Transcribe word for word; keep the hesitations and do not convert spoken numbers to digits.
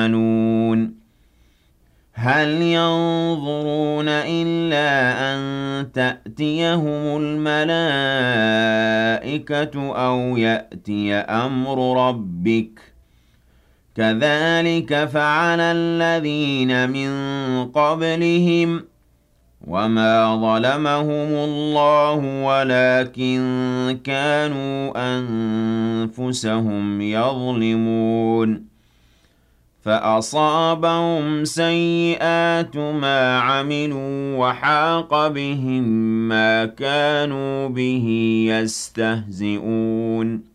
يعملون هل ينظرون إلا أن تأتيهم الملائكة أو يأتي أمر ربك كذلك فعل الذين من قبلهم وما ظلمهم الله ولكن كانوا أنفسهم يظلمون فأصابهم سيئات ما عملوا وحاق بهم ما كانوا به يستهزئون